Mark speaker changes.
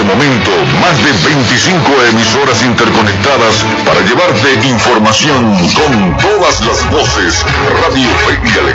Speaker 1: momento, más de 25 emisoras interconectadas para llevarte información con todas las voces. Radio Fe y Alegría.